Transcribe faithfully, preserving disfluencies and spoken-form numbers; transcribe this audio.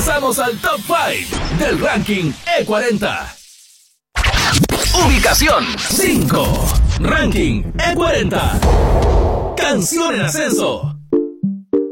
Pasamos al top cinco del ranking E cuarenta. Ubicación cinco. Ranking E cuarenta. Canción en ascenso.